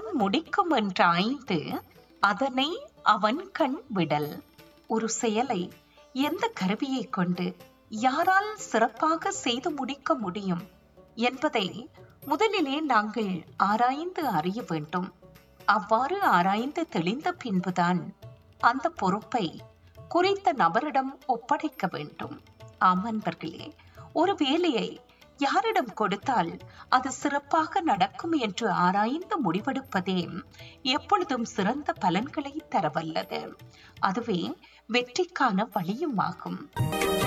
முடிக்கும் என்றாய்ந்து அதனை அவன் கண் விடல். ஒரு செயலை எந்த கருவியை கொண்டு யாரால் சிறப்பாக செய்து முடிக்க முடியும் என்பதை முதலிலே நாங்கள் ஆராய்ந்து அறிய வேண்டும். அவ்வாறு ஆராய்ந்து தெளிந்த பின்புதான் அந்த பொறுப்பை குறித்த நபரிடம் ஒப்படைக்க வேண்டும். ஆம் அன்பர்களே, ஒரு வேலையை யாரிடம் கொடுத்தால் அது சிறப்பாக நடக்கும் என்று ஆராய்ந்து முடிவெடுப்பதே எப்பொழுதும் சிறந்த பலன்களை தரவல்லது. அதுவே வெற்றிக்கான வழியும் ஆகும்.